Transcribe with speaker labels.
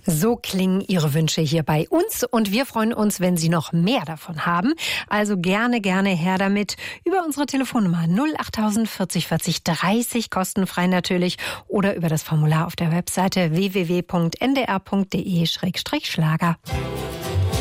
Speaker 1: So klingen Ihre Wünsche hier bei uns und wir freuen uns, wenn Sie noch mehr davon haben. Also gerne her damit über unsere Telefonnummer 08000 40 40 30, kostenfrei natürlich, oder über das Formular auf der Webseite www.ndr.de/Schlager.